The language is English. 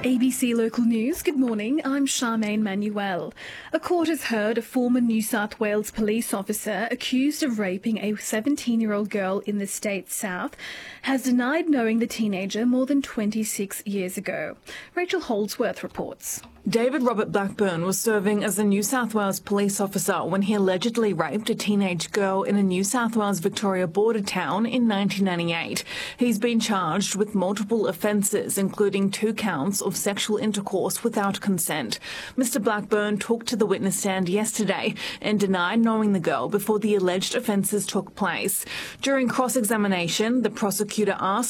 ABC Local News, good morning, I'm Charmaine Manuel. A court has heard a former New South Wales police officer accused of raping a 17-year-old girl in the state's south has denied knowing the teenager more than 26 years ago. Rachel Holdsworth reports. David Robert Blackburn was serving as a New South Wales police officer when he allegedly raped a teenage girl in a New South Wales Victoria border town in 1998. He's been charged with multiple offences, including 2 counts of sexual intercourse without consent. Mr Blackburn talked to the witness stand yesterday and denied knowing the girl before the alleged offences took place. During cross-examination, the prosecutor asked